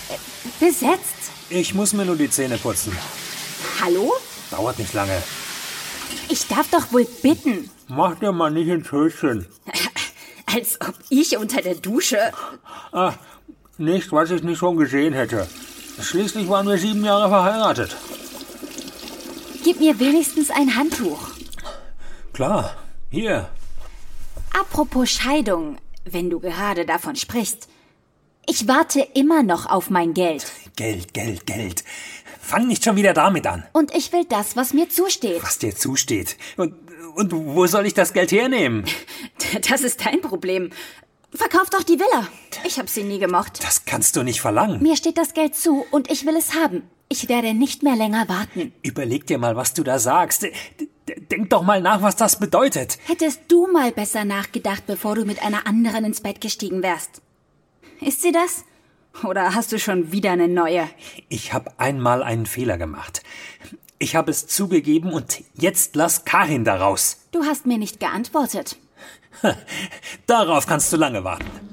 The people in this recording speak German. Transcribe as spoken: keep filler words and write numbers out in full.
Besetzt? Ich muss mir nur die Zähne putzen. Hallo? Dauert nicht lange. Ich darf doch wohl bitten. Mach dir mal nicht ins Höschen. Als ob ich unter der Dusche... Ah, nicht, was ich nicht schon gesehen hätte. Schließlich waren wir sieben Jahre verheiratet. Gib mir wenigstens ein Handtuch. Klar, hier. Apropos Scheidung, wenn du gerade davon sprichst. Ich warte immer noch auf mein Geld. Geld, Geld, Geld. Fang nicht schon wieder damit an. Und ich will das, was mir zusteht. Was dir zusteht. Und, und wo soll ich das Geld hernehmen? Das ist dein Problem. Verkauf doch die Villa. Ich habe sie nie gemocht. Das kannst du nicht verlangen. Mir steht das Geld zu und ich will es haben. Ich werde nicht mehr länger warten. Überleg dir mal, was du da sagst. Denk doch mal nach, was das bedeutet. Hättest du mal besser nachgedacht, bevor du mit einer anderen ins Bett gestiegen wärst. Ist sie das? Oder hast du schon wieder eine neue? Ich habe einmal einen Fehler gemacht. Ich habe es zugegeben und jetzt lass Karin da raus. Du hast mir nicht geantwortet. Darauf kannst du lange warten.